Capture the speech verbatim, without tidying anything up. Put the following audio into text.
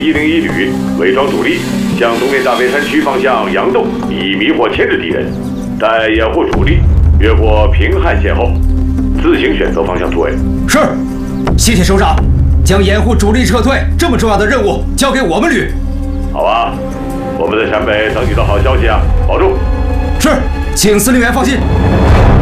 一零一旅伪装主力，向东面大飞山区方向佯动，以迷惑牵制敌人。待掩护主力越过平汉线后，自行选择方向突围。 是，谢谢首长，将掩护主力撤退这么重要的任务交给我们旅。 好啊，我们在陕北等你的好消息啊，保重。 是，请司令员放心。